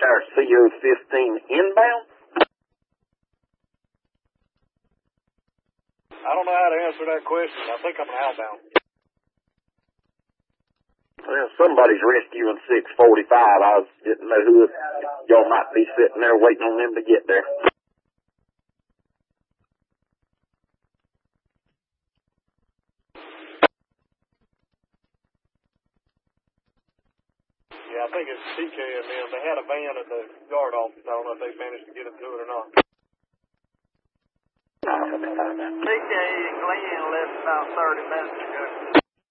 Our CO-15 inbound? I don't know how to answer that question. I think I'm outbound. Well, somebody's rescuing 645. I didn't know who. Y'all might be sitting there waiting on them to get there. Yeah, I think it's TK and them. They had a van at the guard office. I don't know if they managed to get it to it or not. TK and Glenn left about 30 minutes ago.